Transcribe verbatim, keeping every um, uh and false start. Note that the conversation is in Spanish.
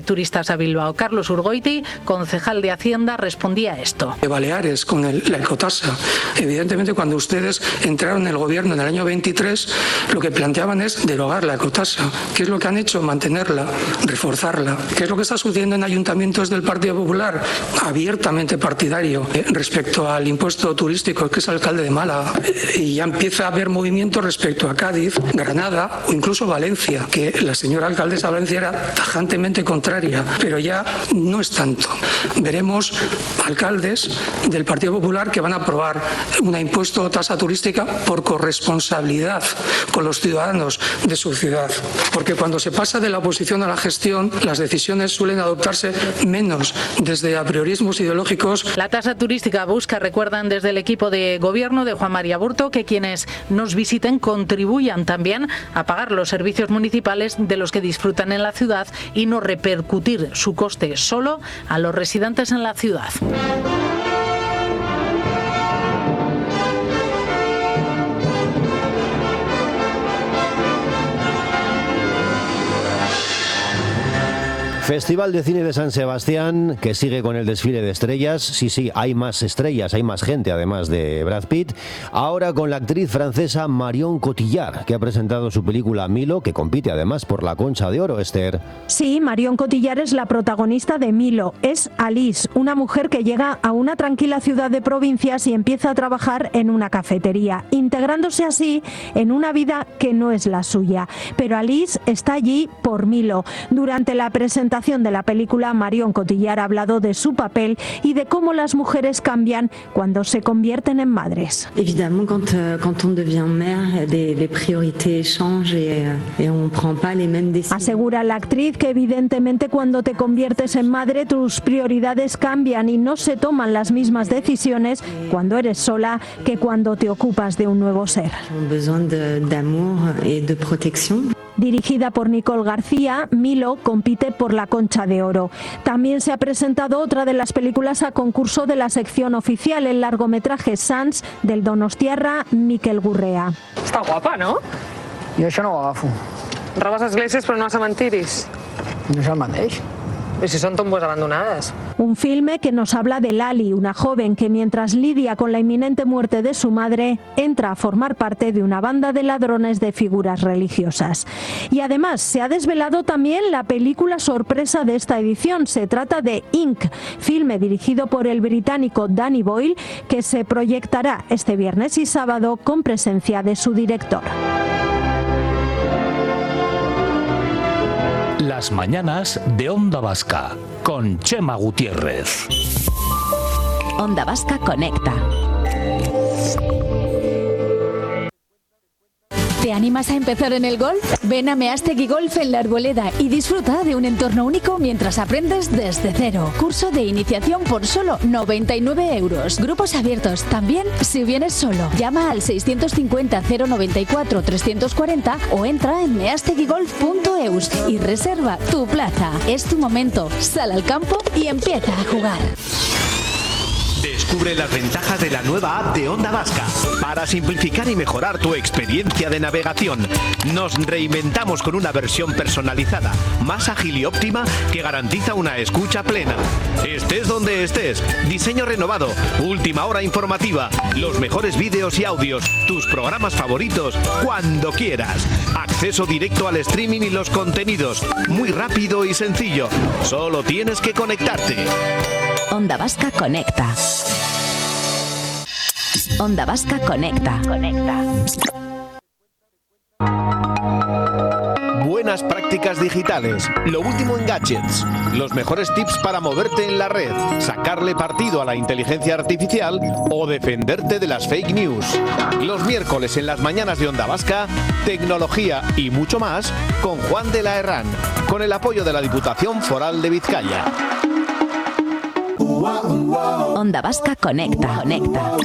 turistas a Bilbao. Carlos Urgoiti, concejal de Hacienda, respondía a esto. De Baleares con el, la ecotasa. Evidentemente, cuando ustedes entraron en el gobierno en el año veintitrés, lo que planteaban es derogar la ecotasa. ¿Qué es lo que han hecho? Mantenerla, reforzarla. ¿Qué es lo que está sucediendo en ayuntamientos del Partido Popular? Abiertamente partidario eh, respecto al impuesto turístico, que es alcalde de Málaga. Eh, y ya empieza a haber movimiento respecto a Cádiz, Granada o incluso Valencia, que la señora alcaldesa de Valencia era tajantemente contraria, pero ya no es tanto. Veremos alcaldes del Partido Popular que van a aprobar un impuesto o tasa turística por corresponsabilidad con los ciudadanos de su ciudad, porque cuando se pasa de la oposición a la gestión, las decisiones suelen adoptarse menos desde apriorismos ideológicos. La tasa turística busca, recuerdan desde el equipo de gobierno de Juan María Burto, que quienes nos visiten contribuyan también a pagar los servicios municipales de los que disfrutan en la ciudad y no repercutir su coste solo a los residentes en la ciudad. Festival de Cine de San Sebastián, que sigue con el desfile de estrellas. Sí, sí, hay más estrellas, hay más gente además de Brad Pitt. Ahora con la actriz francesa Marion Cotillard, que ha presentado su película Milo, que compite además por la Concha de Oro, Esther. Sí, Marion Cotillard es la protagonista de Milo. Es Alice, una mujer que llega a una tranquila ciudad de provincias y empieza a trabajar en una cafetería, integrándose así en una vida que no es la suya. Pero Alice está allí por Milo. Durante la presentación de la película, Marion Cotillard ha hablado de su papel y de cómo las mujeres cambian cuando se convierten en madres. Évidemment, quand, quand on devient mère, les, les priorités changent et, et on prend pas les mêmes décisions. Asegura la actriz que evidentemente cuando te conviertes en madre tus prioridades cambian y no se toman las mismas decisiones cuando eres sola que cuando te ocupas de un nuevo ser. On besoin de, d'amour et de protección. Dirigida por Nicole García, Milo compite por la Concha de Oro. También se ha presentado otra de las películas a concurso de la sección oficial, el largometraje Sans, del donostiarra Miquel Gurrea. Està guapa, no? Jo això no ho agafo. Robes esglésies però no a cementiris. No és el mateix. I si són tombes abandonades. Un filme que nos habla de Lali, una joven que mientras lidia con la inminente muerte de su madre, entra a formar parte de una banda de ladrones de figuras religiosas. Y además se ha desvelado también la película sorpresa de esta edición. Se trata de Ink, filme dirigido por el británico Danny Boyle, que se proyectará este viernes y sábado con presencia de su director. Las mañanas de Onda Vasca, con Chema Gutiérrez. Onda Vasca Conecta. ¿Te animas a empezar en el golf? Ven a Meastegui Golf en La Arboleda y disfruta de un entorno único mientras aprendes desde cero. Curso de iniciación por solo noventa y nueve euros. Grupos abiertos también si vienes solo. Llama al seiscientos cincuenta cero noventa y cuatro trescientos cuarenta o entra en measteguigolf punto eus y reserva tu plaza. Es tu momento. Sal al campo y empieza a jugar. Descubre las ventajas de la nueva app de Onda Vasca. Para simplificar y mejorar tu experiencia de navegación, nos reinventamos con una versión personalizada, más ágil y óptima que garantiza una escucha plena. Estés donde estés, diseño renovado, última hora informativa, los mejores vídeos y audios, tus programas favoritos, cuando quieras. Acceso directo al streaming y los contenidos, muy rápido y sencillo. Solo tienes que conectarte. Onda Vasca Conecta. Onda Vasca Conecta. Conecta. Buenas prácticas digitales, lo último en gadgets, los mejores tips para moverte en la red, sacarle partido a la inteligencia artificial o defenderte de las fake news. Los miércoles en las mañanas de Onda Vasca, tecnología y mucho más con Juan de la Herrán, con el apoyo de la Diputación Foral de Vizcaya. Onda Vasca Conecta. Conecta.